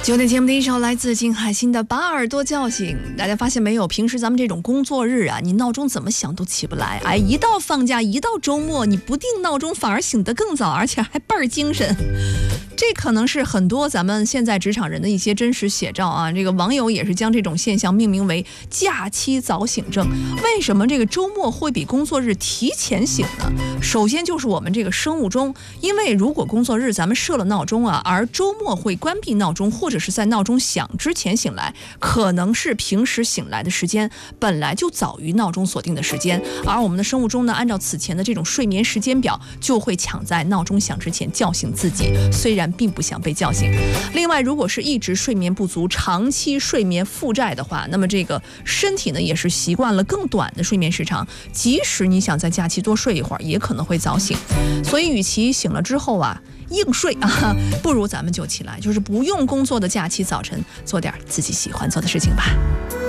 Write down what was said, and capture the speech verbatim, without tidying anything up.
九点节目的一首来自金海心的《把耳朵叫醒》。大家发现没有，平时咱们这种工作日啊，你闹钟怎么想都起不来，哎，一到放假一到周末，你不定闹钟反而醒得更早，而且还倍儿精神。这可能是很多咱们现在职场人的一些真实写照啊。这个网友也是将这种现象命名为假期早醒症。为什么这个周末会比工作日提前醒呢？首先就是我们这个生物钟，因为如果工作日咱们设了闹钟啊，而周末会关闭闹钟，或者是在闹钟响之前醒来，可能是平时醒来的时间本来就早于闹钟锁定的时间，而我们的生物钟呢，按照此前的这种睡眠时间表，就会抢在闹钟响之前叫醒自己，虽然并不想被叫醒。另外，如果是一直睡眠不足、长期睡眠负债的话，那么这个身体呢也是习惯了更短的睡眠时长，即使你想在假期多睡一会儿，也可能会早醒。所以，与其醒了之后啊硬睡啊，不如咱们就起来，就是不用工作的假期早晨，做点自己喜欢做的事情吧。